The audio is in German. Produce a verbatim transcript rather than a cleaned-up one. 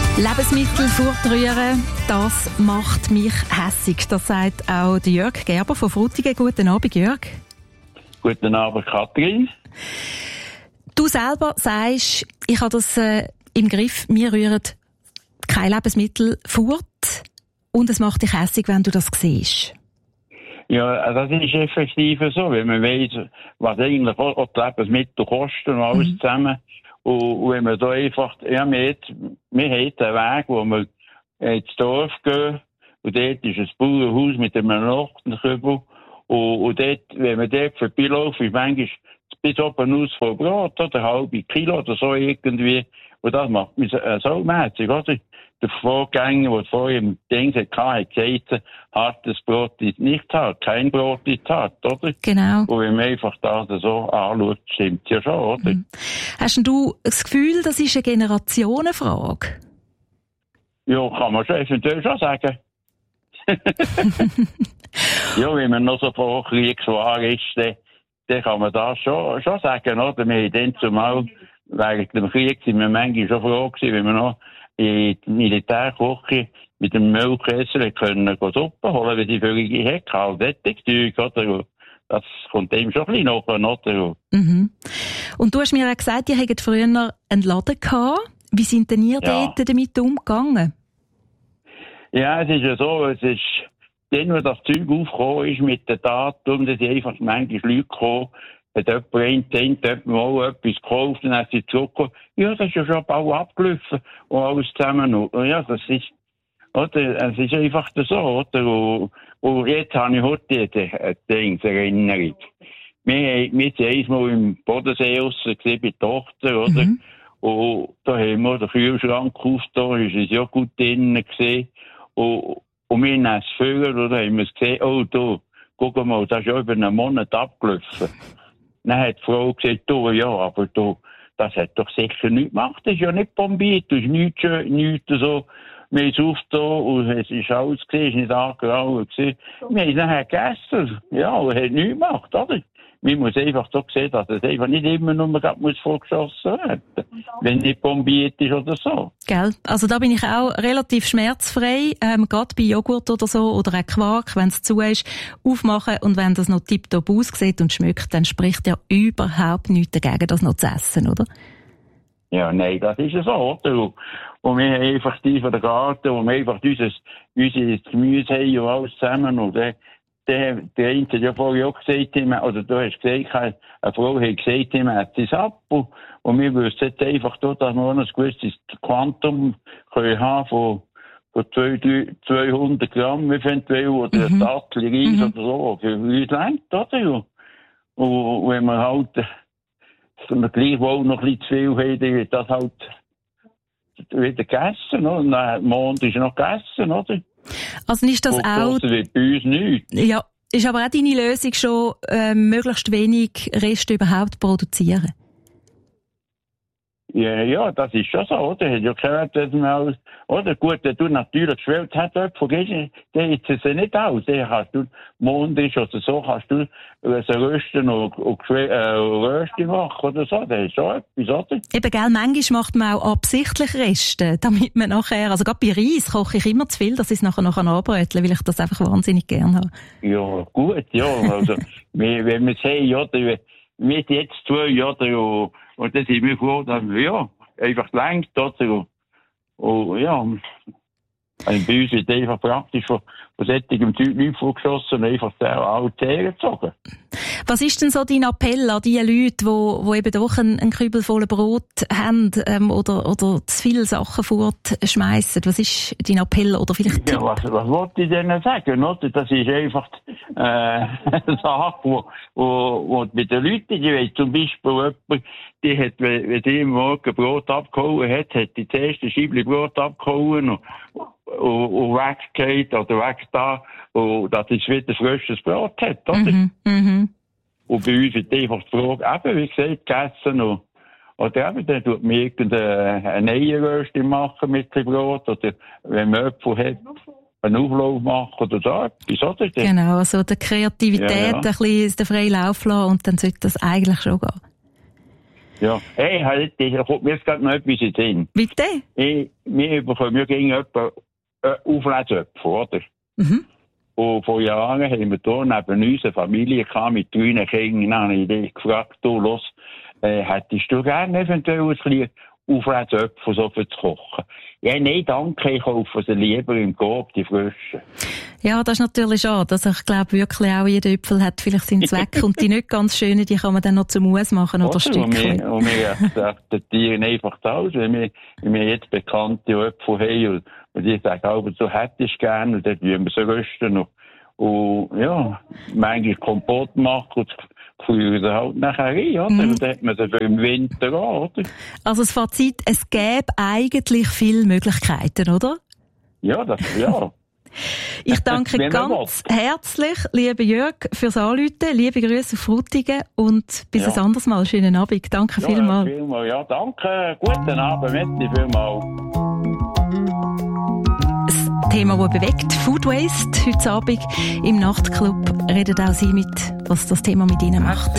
Lebensmittel fortrühren, das macht mich hässig. Das sagt auch der Jörg Gerber von Frutigen. Guten Abend, Jörg. Guten Abend, Kathrin. Du selber sagst, ich habe das äh, im Griff, wir rühren kein Lebensmittel fort und es macht dich hässig, wenn du das siehst. Ja, das ist effektiv so, weil man weiss, was eigentlich auch die Lebensmittel kosten und alles mhm. zusammen. Und, und wenn man da einfach, ja, wir, hat, wir haben einen Weg, wo wir ins Dorf gehen und dort ist ein Bauernhaus mit einem Nachtenkübel und, und dort, wenn man dort vorbeilaufen, ist manchmal bis oben aus von Brot oder halbe Kilo oder so irgendwie. Und das macht mich so mäßig, oder? Der Vorgänger, der vorher im Ding hatte, hat gesagt, hartes Brot ist nicht hart, kein Brot ist hart, oder? Genau. Und wenn man einfach das so anschaut, stimmt ja schon, oder? Mhm. Hast denn du das Gefühl, das ist eine Generationenfrage? Ja, kann man schon eventuell schon sagen. Ja, wenn man noch so vor Kriegswahr ist, dann, dann kann man das schon, schon sagen, oder? Wir haben dann zumal, während dem Krieg sind wir manchmal schon froh gewesen, wenn wir noch in die Militärküche mit dem Müllkessel können Suppe holen, weil die völlig Hecke halt Detektiv, oder? Das kommt dem schon ein bisschen nach, oder? Mhm. Und du hast mir auch gesagt, ihr hattet früher einen Laden gehabt. Wie sind denn ihr ja. dort damit umgegangen? Ja, es ist ja so, es ist, dann, wo das Zeug aufgekommen ist mit der Datum, dass einfach manchmal Leute gekommen, hat jemand einen Cent, jemand mal etwas gekauft und dann hat sie zurückgekommen. Ja, das ist ja schon bald abgelaufen und alles zusammen. Und ja, das ist, oder, es ist einfach so, oder? Und, und jetzt habe ich heute eine Erinnerung. Wir, wir sind einmal im Bodensee rausgesehen bei der Tochter, oder? Mhm. Und da haben wir den Kühlschrank aufgetan, ist es ja gut drinnen gesehen. Und, und wir haben es gefüllt, oder? Haben wir es gesehen, oh, da, guck mal, das ist ja über einen Monat abgelaufen. Dann hat die Frau gesagt, du, ja, aber du, das hat doch sicher nichts gemacht, das ist ja nicht bombiert, das ist nichts, nichts so. Wir haben es aufgetan und es ist alles gesehen, es ist nicht angeraucht gesehen. Wir haben es nachher gegessen, ja, aber es hat nichts gemacht, oder? Man muss einfach so sehen, dass es einfach nicht immer nur muss vorgeschossen werden, wenn nicht bombiert ist oder so. Gell? Also da bin ich auch relativ schmerzfrei, ähm, gerade bei Joghurt oder so oder auch Quark, wenn es zu ist, aufmachen und wenn das noch tipptopp aussieht und schmeckt, dann spricht ja überhaupt nichts dagegen, das noch zu essen, oder? Ja, nein, das ist ja so, oder? Und wir haben einfach die von der Garten, wo wir einfach unser, unser Gemüse haben und alles zusammen und dann Der, der eine hat ja vorher auch gesagt, oder du hast gesagt, eine Frau hat gesagt, man hat es ab. Und, und wir wüssten jetzt einfach, dass wir noch ein gewisses Quantum können haben von, von zweihundert Gramm eventuell, oder mhm. ein Dattel Reis mhm. oder so, für uns reicht, oder? Und, und wenn wir halt wenn wir gleichwohl noch ein bisschen zu viel haben, dann wird das halt wieder gegessen, oder? Und dann, Mond ist noch gegessen, oder? Also ist das und auch... Das wird bei uns nichts. Ja, ist aber auch deine Lösung schon, äh, möglichst wenig Reste überhaupt produzieren? Ja, ja, das ist schon so, oder? Hat ja gehört, dass man alles, oder? Gut, wenn du natürlich geschwellt hast, vergessen, dann ist es ja nicht aus. Dann kannst du, Mond ist oder so, kannst du es rösten und, und äh, Rösti machen oder so. Das ist schon etwas, oder? Eben, gell, manchmal macht man auch absichtlich Reste, damit man nachher, also gerade bei Reis koche ich immer zu viel, dass ich es nachher noch anbröteln, weil ich das einfach wahnsinnig gerne habe. Ja, gut, ja, also, wenn wir sehen, oder, wir jetzt zwei, oder, und dann sind wir froh, dass wir, ja, einfach gelenkt, oder? Und, ja, also bei uns wird einfach praktisch von, von solchem Zeug nichts vorgeschossen und einfach alle Zähne gezogen. Was ist denn so dein Appell an die Leute, die, die eben doch einen, einen Kübel voll Brot haben, ähm, oder, oder zu viele Sachen fortschmeissen? Was ist dein Appell? Oder vielleicht ja, was, was wollte ich denen sagen, oder? Das ist einfach, äh, eine Sache, wo, wo, wo bei den Leuten, die wollen zum Beispiel jemand, die hat, wenn die am Morgen Brot abgehauen hat, hat die zuerst ein Scheibchen Brot abgehauen und, und, und weggeht oder weg da, und dass es wieder frisches Brot hat, oder? Mhm, mhm. Und bei uns ist einfach die Frage, eben, wie gesagt, gegessen und, oder eben, dann tut man irgendeine Eierröste machen mit dem Brot, oder wenn man Äpfel hat, einen Auflauf machen oder so etwas, oder? Genau, also der Kreativität ja, ja. ein bisschen den freien Lauf lassen und dann sollte das eigentlich schon gehen. Ja. Hey, halt, da kommt mir jetzt gerade noch etwas in den Sinn. Bitte? Hey, wir bekommen ja gegen jemanden äh, Auflädtöpfe, oder? Mhm. Und vor Jahren haben wir hier neben uns eine Familie gehabt, mit drei Kindern. Dann habe ich dich gefragt, du, los, äh, hättest du gerne eventuell ein bisschen Auflädtöpfe so für zu kochen? Ja, nein, danke, ich kaufe sie lieber im Coop, die frischen. Ja, das ist natürlich schade. Also ich glaube wirklich auch, jeder Äpfel hat vielleicht seinen Zweck und die nicht ganz schönen, die kann man dann noch zum Mus machen oder, oder Stückchen. Und wir akzeptieren einfach das, weil wir, weil wir jetzt bekannte Äpfel haben und, und die sagen, aber so hätte ich gerne und dann würden wir sie rösten und, und ja, manchmal Kompott machen und kühlen sie halt nachher rein, oder? Mm. Und dann hat man sie für im Winter an, oder? Also das Fazit, es gäbe eigentlich viele Möglichkeiten, oder? Ja, das, ja. Ich danke ganz herzlich, lieber Jörg, fürs Anrufen. Liebe Grüße auf Frutigen und bis ja. ein anderes Mal. Schönen Abend. Danke ja, vielmals. vielmal. Ja, danke. Guten Abend. Merci vielmals. Das Thema, das bewegt, Food Waste. Heute Abend im Nachtclub redet auch Sie mit, was das Thema mit Ihnen macht.